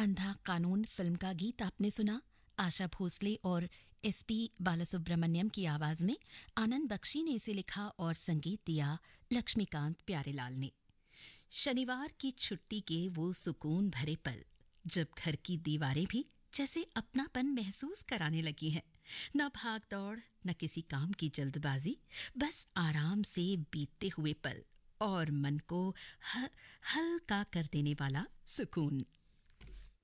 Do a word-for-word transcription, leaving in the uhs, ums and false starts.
अंधा कानून फिल्म का गीत आपने सुना। आशा भोसले और एस पी बालासुब्रमण्यम की आवाज में। आनंद बख्शी ने इसे लिखा और संगीत दिया लक्ष्मीकांत प्यारेलाल ने। शनिवार की छुट्टी के वो सुकून भरे पल जब घर की दीवारें भी जैसे अपनापन महसूस कराने लगी हैं। न भाग दौड़, न किसी काम की जल्दबाजी, बस आराम से बीतते हुए पल और मन को ह- हल्का कर देने वाला सुकून।